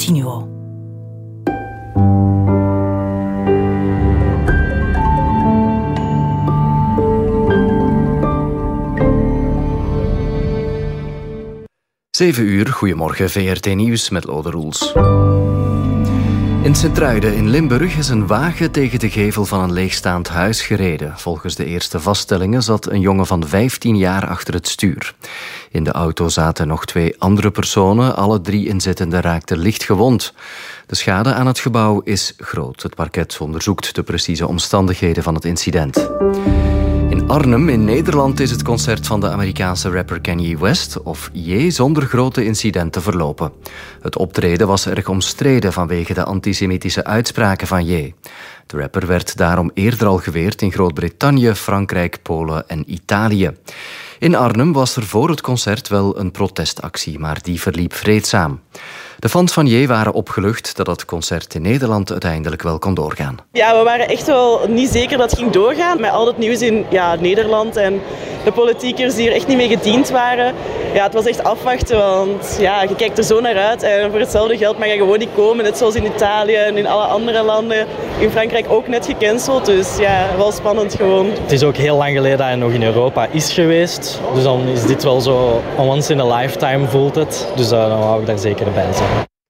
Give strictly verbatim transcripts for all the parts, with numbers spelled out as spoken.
Continuo. Zeven uur, goedemorgen, V R T Nieuws met Lode Roels. In Sint-Truiden in Limburg is een wagen tegen de gevel van een leegstaand huis gereden. Volgens de eerste vaststellingen zat een jongen van vijftien jaar achter het stuur. In de auto zaten nog twee andere personen. Alle drie inzittenden raakten licht gewond. De schade aan het gebouw is groot. Het parket onderzoekt de precieze omstandigheden van het incident. In Arnhem in Nederland is het concert van de Amerikaanse rapper Kanye West, of Ye, zonder grote incidenten verlopen. Het optreden was erg omstreden vanwege de antisemitische uitspraken van Ye. De rapper werd daarom eerder al geweerd in Groot-Brittannië, Frankrijk, Polen en Italië. In Arnhem was er voor het concert wel een protestactie, maar die verliep vreedzaam. De fans van Ye waren opgelucht dat het concert in Nederland uiteindelijk wel kon doorgaan. Ja, we waren echt wel niet zeker dat het ging doorgaan. Met al het nieuws in ja, Nederland en de politiekers die er echt niet mee gediend waren. Ja, het was echt afwachten, want ja, je kijkt er zo naar uit. En voor hetzelfde geld mag je gewoon niet komen. Net zoals in Italië en in alle andere landen. In Frankrijk ook net gecanceld. Dus ja, wel spannend gewoon. Het is ook heel lang geleden dat hij nog in Europa is geweest. Dus dan is dit wel zo once in a lifetime voelt het. Dus uh, dan wou ik daar zeker bij zijn.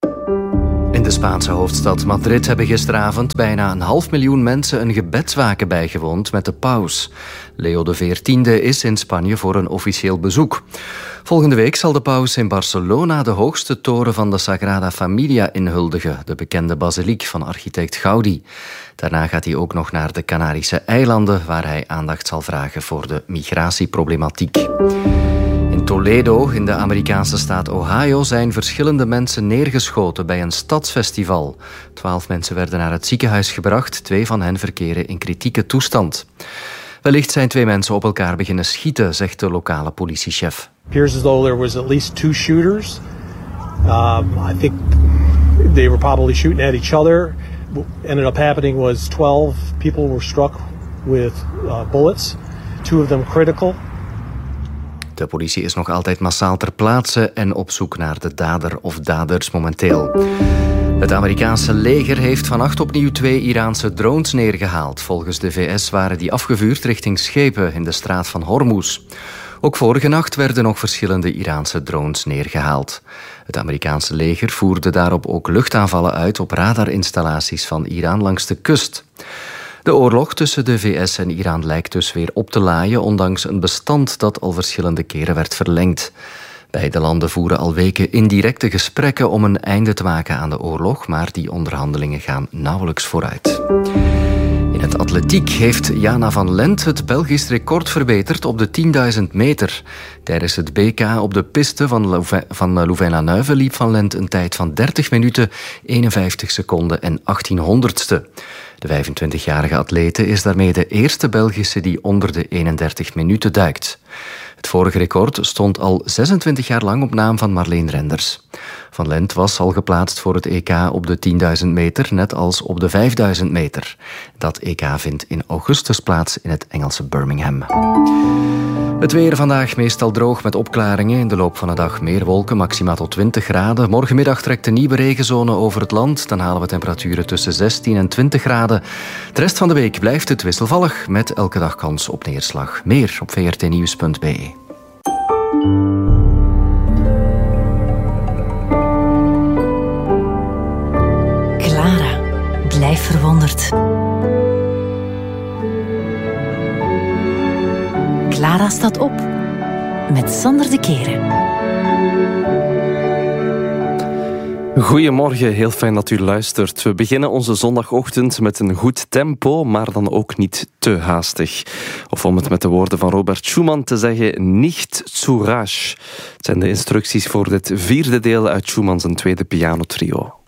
In de Spaanse hoofdstad Madrid hebben gisteravond bijna een half miljoen mensen een gebedswaken bijgewoond met de paus. Leo de veertiende is in Spanje voor een officieel bezoek. Volgende week zal de paus in Barcelona de hoogste toren van de Sagrada Familia inhuldigen, de bekende basiliek van architect Gaudi. Daarna gaat hij ook nog naar de Canarische eilanden, waar hij aandacht zal vragen voor de migratieproblematiek. In Toledo, in de Amerikaanse staat Ohio, zijn verschillende mensen neergeschoten bij een stadsfestival. Twaalf mensen werden naar het ziekenhuis gebracht. Twee van hen verkeren in kritieke toestand. Wellicht zijn twee mensen op elkaar beginnen schieten, zegt de lokale politiechef. It appears as though there was at least two shooters. Um, I think they were probably shooting at each other. What ended up happening was twelve people were struck with uh, bullets. Two of them critical. De politie is nog altijd massaal ter plaatse en op zoek naar de dader of daders momenteel. Het Amerikaanse leger heeft vannacht opnieuw twee Iraanse drones neergehaald. Volgens de V S waren die afgevuurd richting schepen in de straat van Hormuz. Ook vorige nacht werden nog verschillende Iraanse drones neergehaald. Het Amerikaanse leger voerde daarop ook luchtaanvallen uit op radarinstallaties van Iran langs de kust. De oorlog tussen de V S en Iran lijkt dus weer op te laaien, ondanks een bestand dat al verschillende keren werd verlengd. Beide landen voeren al weken indirecte gesprekken om een einde te maken aan de oorlog, maar die onderhandelingen gaan nauwelijks vooruit. In het atletiek heeft Jana van Lent het Belgisch record verbeterd op de tienduizend meter. Tijdens het B K op de piste van Louvain, van Louvain-la-Neuve liep Van Lent een tijd van dertig minuten, eenenvijftig seconden en achttien honderdste. De vijfentwintigjarige atlete is daarmee de eerste Belgische die onder de eenendertig minuten duikt. Het vorige record stond al zesentwintig jaar lang op naam van Marleen Renders. Van Lent was al geplaatst voor het E K op de tienduizend meter, net als op de vijfduizend meter. Dat E K vindt in augustus plaats in het Engelse Birmingham. Het weer vandaag meestal droog met opklaringen. In de loop van de dag meer wolken, maxima tot twintig graden. Morgenmiddag trekt een nieuwe regenzone over het land. Dan halen we temperaturen tussen zestien en twintig graden. De rest van de week blijft het wisselvallig met elke dag kans op neerslag. Meer op v r t nieuws punt b e. Clara, blijf verwonderd. Clara staat op met Sander de Keren. Goedemorgen, heel fijn dat u luistert. We beginnen onze zondagochtend met een goed tempo, maar dan ook niet te haastig. Of om het met de woorden van Robert Schumann te zeggen, nicht zu rasch. Het zijn de instructies voor dit vierde deel uit Schumann's tweede pianotrio.